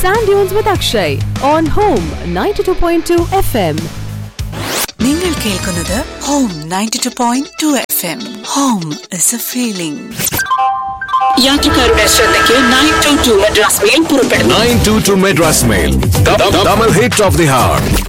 Sand Dunes with Akshay on Home 92.2 FM. നിങ്ങൾ കേൾക്കുന്നത് Home 92.2 FM. Home is a feeling. യാത്രക്കാരുടെ ശ്രദ്ധയ്ക്ക് 922 Madras mail പുറപ്പെടുന്നു. 922 Madras mail. Tamil hit of the heart.